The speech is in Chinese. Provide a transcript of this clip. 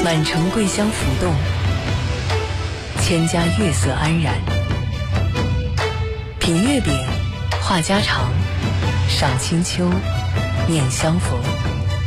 满城桂香浮动，千家月色安然。品月饼，话家常，赏清秋，念相逢。